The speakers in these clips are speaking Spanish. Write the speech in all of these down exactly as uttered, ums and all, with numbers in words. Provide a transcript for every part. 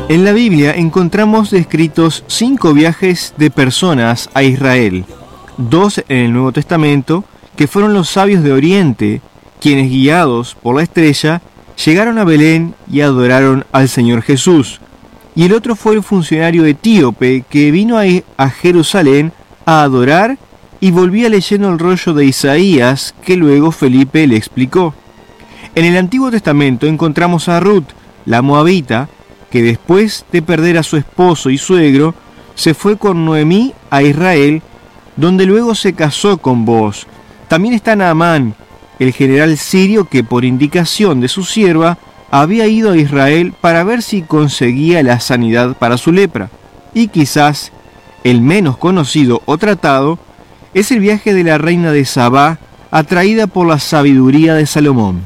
En la Biblia encontramos descritos cinco viajes de personas a Israel, dos en el Nuevo Testamento, que fueron los sabios de Oriente, quienes guiados por la estrella, llegaron a Belén y adoraron al Señor Jesús. Y el otro fue el funcionario etíope que vino a Jerusalén a adorar y volvía leyendo el rollo de Isaías que luego Felipe le explicó. En el Antiguo Testamento encontramos a Ruth, la moabita, que después de perder a su esposo y suegro, se fue con Noemí a Israel, donde luego se casó con Booz. También está Naamán, el general sirio que por indicación de su sierva había ido a Israel para ver si conseguía la sanidad para su lepra. Y quizás el menos conocido o tratado es el viaje de la reina de Sabá, atraída por la sabiduría de Salomón.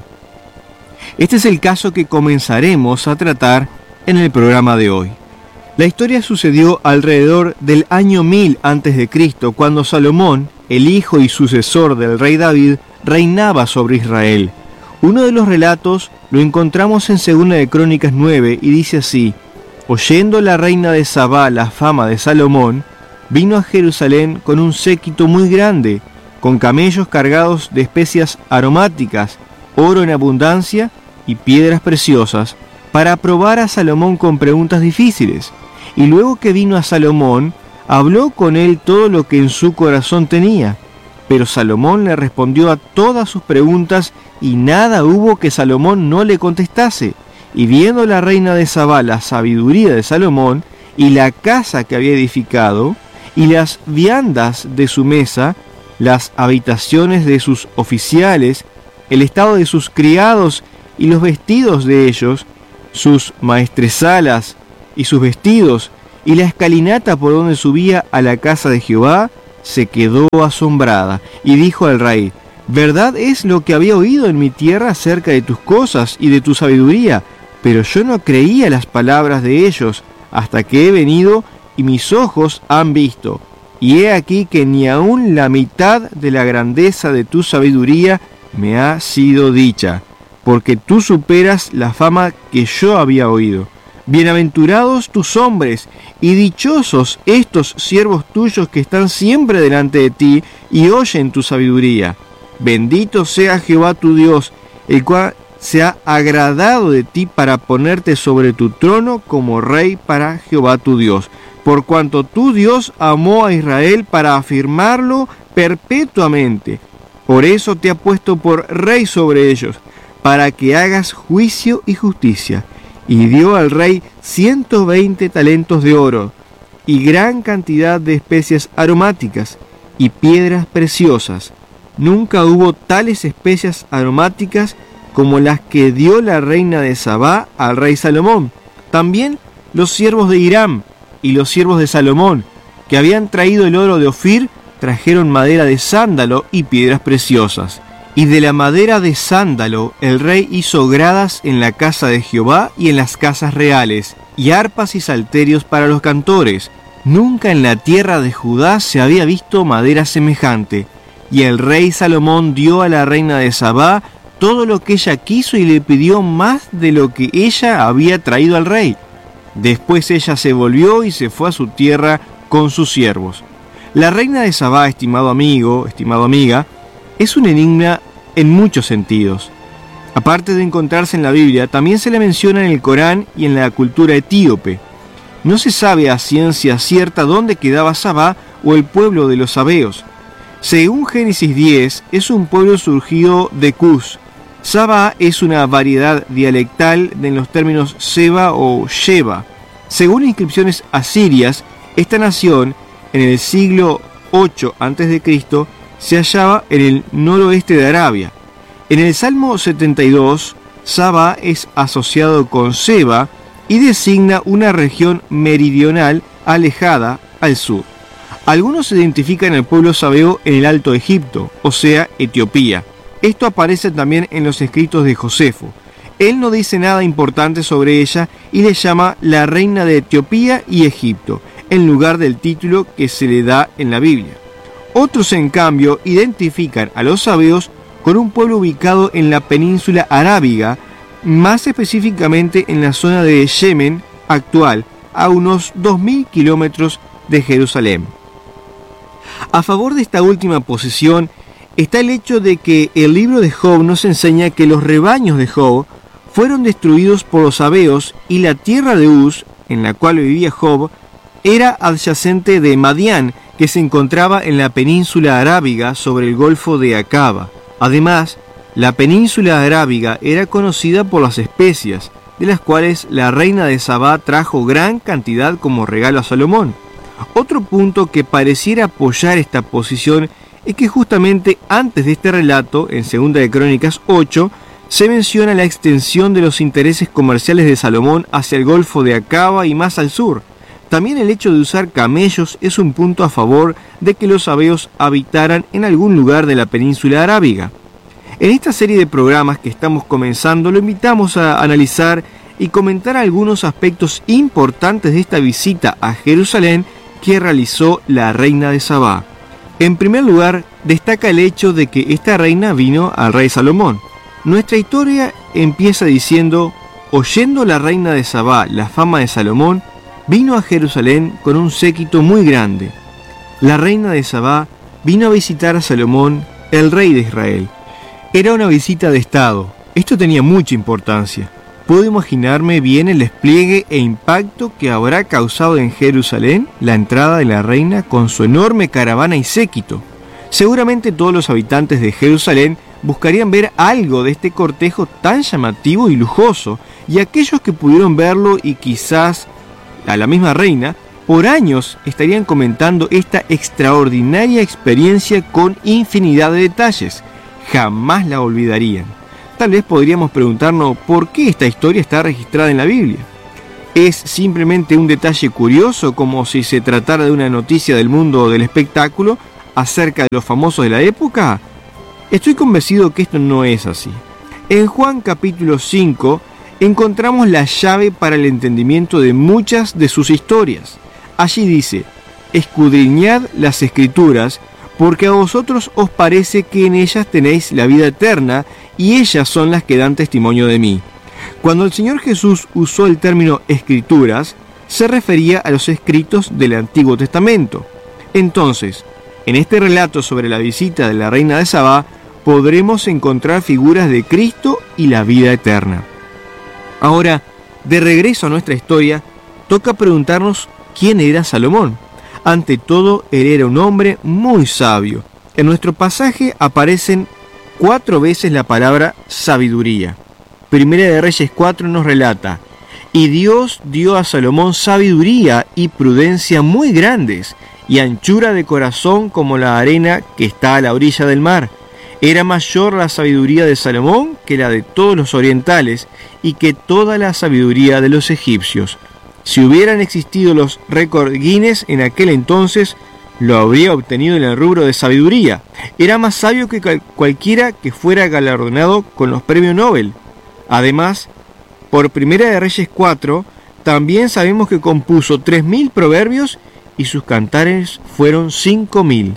Este es el caso que comenzaremos a tratar en el programa de hoy. La historia sucedió alrededor del año mil antes de Cristo, cuando Salomón, el hijo y sucesor del rey David, reinaba sobre Israel. Uno de los relatos lo encontramos en Segunda de Crónicas nueve y dice así: oyendo la reina de Sabá la fama de Salomón, vino a Jerusalén con un séquito muy grande, con camellos cargados de especias aromáticas, oro en abundancia y piedras preciosas, para probar a Salomón con preguntas difíciles. Y luego que vino a Salomón, habló con él todo lo que en su corazón tenía. Pero Salomón le respondió a todas sus preguntas, y nada hubo que Salomón no le contestase. Y viendo la reina de Sabá la sabiduría de Salomón, y la casa que había edificado, y las viandas de su mesa, las habitaciones de sus oficiales, el estado de sus criados y los vestidos de ellos, sus maestresalas y sus vestidos, y la escalinata por donde subía a la casa de Jehová, se quedó asombrada, y dijo al rey: verdad es lo que había oído en mi tierra acerca de tus cosas y de tu sabiduría, pero yo no creía las palabras de ellos, hasta que he venido y mis ojos han visto. Y he aquí que ni aun la mitad de la grandeza de tu sabiduría me ha sido dicha, porque tú superas la fama que yo había oído. Bienaventurados tus hombres, y dichosos estos siervos tuyos que están siempre delante de ti y oyen tu sabiduría. Bendito sea Jehová tu Dios, el cual se ha agradado de ti para ponerte sobre tu trono como rey para Jehová tu Dios, por cuanto tu Dios amó a Israel para afirmarlo perpetuamente. Por eso te ha puesto por rey sobre ellos, para que hagas juicio y justicia. Y dio al rey ciento veinte talentos de oro, y gran cantidad de especias aromáticas, y piedras preciosas. Nunca hubo tales especias aromáticas como las que dio la reina de Sabá al rey Salomón. También los siervos de Hiram y los siervos de Salomón, que habían traído el oro de Ofir, trajeron madera de sándalo y piedras preciosas. Y de la madera de sándalo el rey hizo gradas en la casa de Jehová y en las casas reales, y arpas y salterios para los cantores. Nunca en la tierra de Judá se había visto madera semejante. Y el rey Salomón dio a la reina de Sabá todo lo que ella quiso y le pidió más de lo que ella había traído al rey. Después ella se volvió y se fue a su tierra con sus siervos. La reina de Sabá, estimado amigo, estimado amiga, es un enigma en muchos sentidos. Aparte de encontrarse en la Biblia, también se le menciona en el Corán y en la cultura etíope. No se sabe a ciencia cierta dónde quedaba Sabá o el pueblo de los sabeos. Según Génesis diez, es un pueblo surgido de Cus. Sabá es una variedad dialectal de los términos Seba o Sheba. Según inscripciones asirias, esta nación, en el siglo ocho antes de Cristo, se hallaba en el noroeste de Arabia. En el Salmo setenta y dos, Sabá es asociado con Seba y designa una región meridional alejada al sur. Algunos identifican al pueblo sabeo en el Alto Egipto, o sea, Etiopía. Esto aparece también en los escritos de Josefo. Él no dice nada importante sobre ella y le llama la reina de Etiopía y Egipto, en lugar del título que se le da en la Biblia. Otros, en cambio, identifican a los sabeos con un pueblo ubicado en la península arábiga, más específicamente en la zona de Yemen, actual, a unos dos mil kilómetros de Jerusalén. A favor de esta última posición está el hecho de que el libro de Job nos enseña que los rebaños de Job fueron destruidos por los sabeos y la tierra de Uz, en la cual vivía Job, era adyacente de Madián, que se encontraba en la península arábiga sobre el golfo de Acaba. Además, la península arábiga era conocida por las especias, de las cuales la reina de Sabá trajo gran cantidad como regalo a Salomón. Otro punto que pareciera apoyar esta posición es que justamente antes de este relato, en Segunda de Crónicas ocho, se menciona la extensión de los intereses comerciales de Salomón hacia el golfo de Acaba y más al sur. También el hecho de usar camellos es un punto a favor de que los sabeos habitaran en algún lugar de la península arábiga. En esta serie de programas que estamos comenzando, lo invitamos a analizar y comentar algunos aspectos importantes de esta visita a Jerusalén que realizó la reina de Sabá. En primer lugar, destaca el hecho de que esta reina vino al rey Salomón. Nuestra historia empieza diciendo: oyendo la reina de Sabá la fama de Salomón, vino a Jerusalén con un séquito muy grande. La reina de Sabá vino a visitar a Salomón, el rey de Israel. Era una visita de estado. Esto tenía mucha importancia. Puedo imaginarme bien el despliegue e impacto que habrá causado en Jerusalén la entrada de la reina con su enorme caravana y séquito. Seguramente todos los habitantes de Jerusalén buscarían ver algo de este cortejo tan llamativo y lujoso, y aquellos que pudieron verlo y quizás a la misma reina, por años estarían comentando esta extraordinaria experiencia con infinidad de detalles. Jamás la olvidarían. Tal vez podríamos preguntarnos por qué esta historia está registrada en la Biblia. ¿Es simplemente un detalle curioso, como si se tratara de una noticia del mundo del espectáculo acerca de los famosos de la época? Estoy convencido que esto no es así. En Juan capítulo cinco encontramos la llave para el entendimiento de muchas de sus historias. Allí dice: escudriñad las Escrituras, porque a vosotros os parece que en ellas tenéis la vida eterna, y ellas son las que dan testimonio de mí. Cuando el Señor Jesús usó el término Escrituras, se refería a los escritos del Antiguo Testamento. Entonces, en este relato sobre la visita de la reina de Sabá, podremos encontrar figuras de Cristo y la vida eterna. Ahora, de regreso a nuestra historia, toca preguntarnos quién era Salomón. Ante todo, él era un hombre muy sabio. En nuestro pasaje aparecen cuatro veces la palabra sabiduría. Primera de Reyes cuatro nos relata: y Dios dio a Salomón sabiduría y prudencia muy grandes, y anchura de corazón como la arena que está a la orilla del mar. Era mayor la sabiduría de Salomón que la de todos los orientales, y que toda la sabiduría de los egipcios. Si hubieran existido los récord Guinness en aquel entonces, lo habría obtenido en el rubro de sabiduría. Era más sabio que cual- cualquiera que fuera galardonado con los premios Nobel. Además, por Primera de Reyes cuatro, también sabemos que compuso tres mil proverbios y sus cantares fueron cinco mil.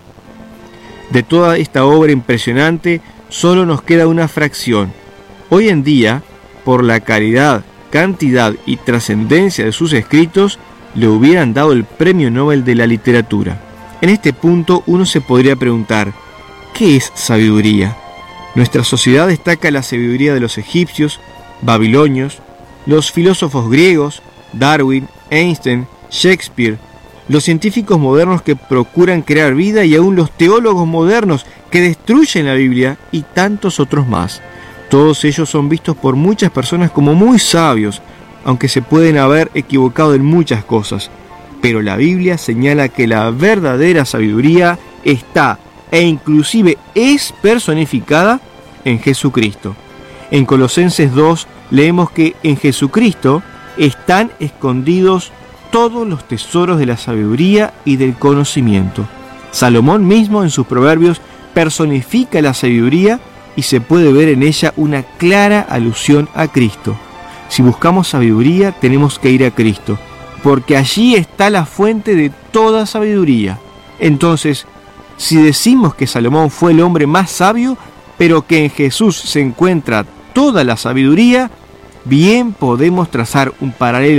De toda esta obra impresionante, solo nos queda una fracción. Hoy en día, por la calidad, cantidad y trascendencia de sus escritos, le hubieran dado el Premio Nobel de la Literatura. En este punto uno se podría preguntar: ¿qué es sabiduría? Nuestra sociedad destaca la sabiduría de los egipcios, babilonios, los filósofos griegos, Darwin, Einstein, Shakespeare, los científicos modernos que procuran crear vida y aún los teólogos modernos que destruyen la Biblia y tantos otros más. Todos ellos son vistos por muchas personas como muy sabios, aunque se pueden haber equivocado en muchas cosas. Pero la Biblia señala que la verdadera sabiduría está e inclusive es personificada en Jesucristo. En Colosenses dos leemos que en Jesucristo están escondidos todos los tesoros de la sabiduría y del conocimiento. Salomón mismo en sus proverbios personifica la sabiduría y se puede ver en ella una clara alusión a Cristo. Si buscamos sabiduría, tenemos que ir a Cristo, porque allí está la fuente de toda sabiduría. Entonces, si decimos que Salomón fue el hombre más sabio, pero que en Jesús se encuentra toda la sabiduría, bien podemos trazar un paralelo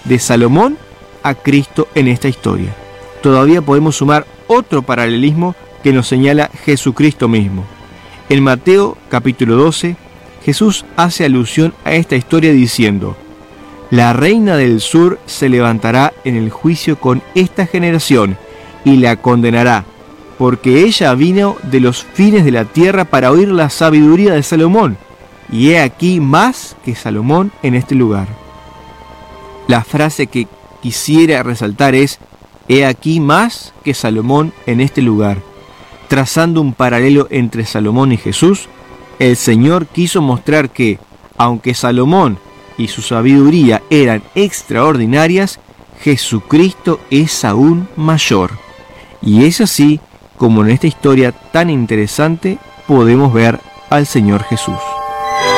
de Salomón a Cristo en esta historia. Todavía podemos sumar otro paralelismo que nos señala Jesucristo mismo. En Mateo capítulo doce, Jesús hace alusión a esta historia diciendo: la reina del sur se levantará en el juicio con esta generación y la condenará, porque ella vino de los fines de la tierra para oír la sabiduría de Salomón, y he aquí más que Salomón en este lugar. La frase que quisiera resaltar es: he aquí más que Salomón en este lugar. Trazando un paralelo entre Salomón y Jesús, el Señor quiso mostrar que, aunque Salomón y su sabiduría eran extraordinarias, Jesucristo es aún mayor. Y es así como en esta historia tan interesante podemos ver al Señor Jesús.